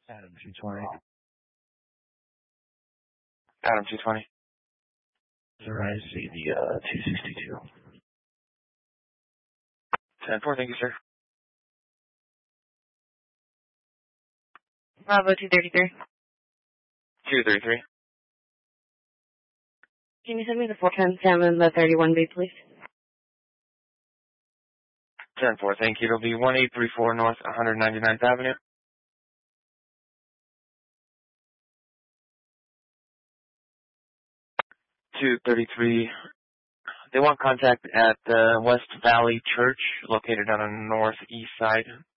Adam 220. Adam 220. Sir, I see the 262. 10-4, thank you, sir. Bravo 233. 233. Can you send me the 410 and the 31B, please? 10-4, thank you. It'll be 1834 North 199th Avenue. 233. They want contact at the West Valley Church, located on the northeast side.